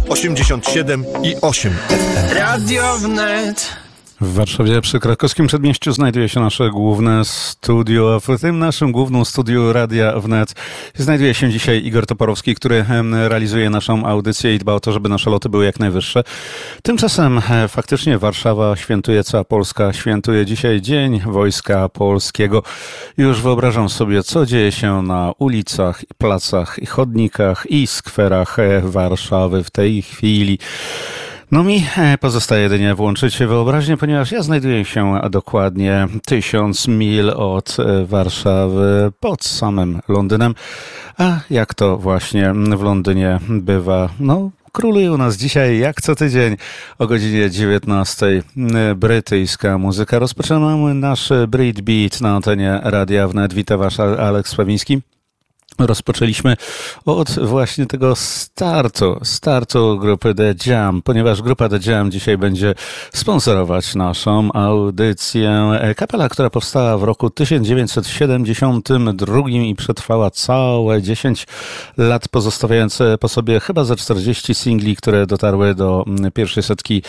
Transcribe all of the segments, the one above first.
87,8 FM. Radio Wnet. W Warszawie przy krakowskim przedmieściu znajduje się nasze główne studio, a w tym naszym głównym studiu Radia Wnet znajduje się dzisiaj Igor Toporowski, który realizuje naszą audycję i dba o to, żeby nasze loty były jak najwyższe. Tymczasem faktycznie Warszawa świętuje, cała Polska świętuje dzisiaj Dzień Wojska Polskiego. Już wyobrażam sobie, co dzieje się na ulicach, placach, i chodnikach i skwerach Warszawy w tej chwili. No mi pozostaje jedynie włączyć wyobraźnię, ponieważ ja znajduję się dokładnie 1000 mil od Warszawy, pod samym Londynem, a jak to właśnie w Londynie bywa, no króluje u nas dzisiaj, jak co tydzień, o godzinie 19 brytyjska muzyka. Rozpoczynamy nasz Brit Beat na antenie Radia Wnet. Witam Was, Aleks Sławiński. Rozpoczęliśmy od właśnie tego startu grupy The Jam, ponieważ grupa The Jam dzisiaj będzie sponsorować naszą audycję. Kapela, która powstała w roku 1972 i przetrwała całe 10 lat, pozostawiając po sobie chyba za 40 singli, które dotarły do pierwszej setki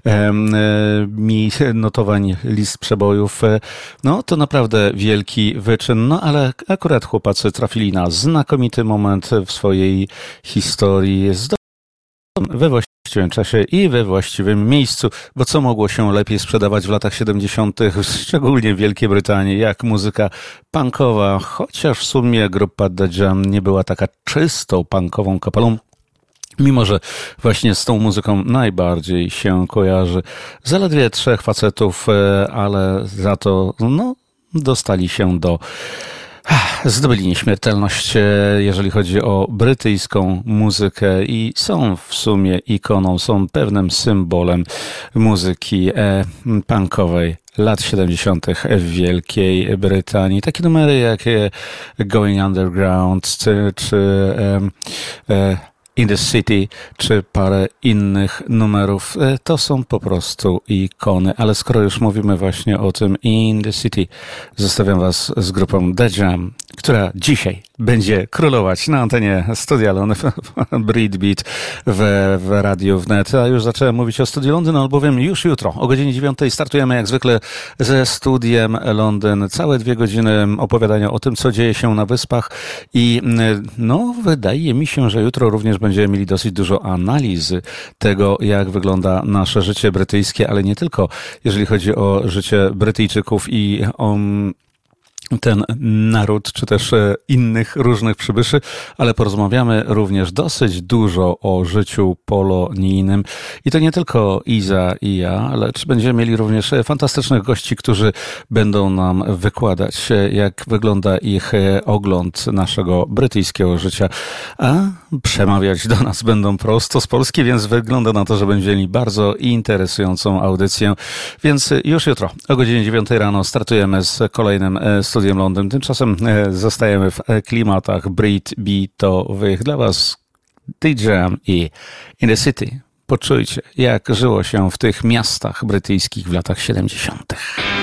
notowań list przebojów. No to naprawdę wielki wyczyn, no ale akurat chłopacy trafili na znakomity moment w swojej historii we właściwym czasie i we właściwym miejscu, bo co mogło się lepiej sprzedawać w latach 70., szczególnie w Wielkiej Brytanii, jak muzyka punkowa, chociaż w sumie grupa The Jam nie była taka czystą punkową kapelą, mimo że właśnie z tą muzyką najbardziej się kojarzy. Zaledwie 3 facetów, ale za to dostali się zdobyli nieśmiertelność, jeżeli chodzi o brytyjską muzykę i są w sumie ikoną, są pewnym symbolem muzyki punkowej lat 70. w Wielkiej Brytanii. Takie numery jak Going Underground czy In the City, czy parę innych numerów, to są po prostu ikony. Ale skoro już mówimy właśnie o tym In the City, zostawiam Was z grupą The Jam, która dzisiaj będzie królować na antenie Studia Londyn Brit Beat w Radiu Wnet. A już zacząłem mówić o Studiu Londyn, albowiem już jutro o godzinie 9 startujemy jak zwykle ze Studiem Londyn. Całe 2 godziny opowiadania o tym, co dzieje się na Wyspach i wydaje mi się, że jutro również będziemy mieli dosyć dużo analizy tego, jak wygląda nasze życie brytyjskie, ale nie tylko, jeżeli chodzi o życie Brytyjczyków i o ten naród, czy też innych różnych przybyszy, ale porozmawiamy również dosyć dużo o życiu polonijnym. I to nie tylko Iza i ja, lecz będziemy mieli również fantastycznych gości, którzy będą nam wykładać, jak wygląda ich ogląd naszego brytyjskiego życia, a przemawiać do nas będą prosto z Polski, więc wygląda na to, że będziemy mieli bardzo interesującą audycję. Więc już jutro o godzinie 9 rano startujemy z kolejnym Studiem Londyn. Tymczasem zostajemy w klimatach Brit Beatowych. Dla Was The Jam i In the City. Poczujcie, jak żyło się w tych miastach brytyjskich w latach 70.